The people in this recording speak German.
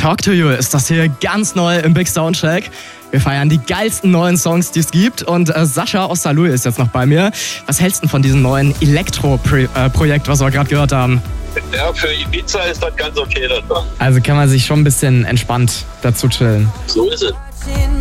Talk to You ist das hier ganz neu im Big Soundcheck. Wir feiern die geilsten neuen Songs, die es gibt. Und Sascha aus Saarlouis ist jetzt noch bei mir. Was hältst du von diesem neuen Elektro-Projekt, was wir gerade gehört haben? Ja, für Ibiza ist das ganz okay. Das da. Also kann man sich schon ein bisschen entspannt dazu chillen. So ist es.